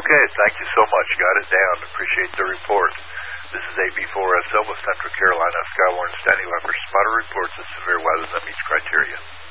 Okay, thank you so much. Got it down. Appreciate the report. This is AB4SL with Central Carolina Skywarn Standing Weather Spotter reports of severe weather that meets criteria.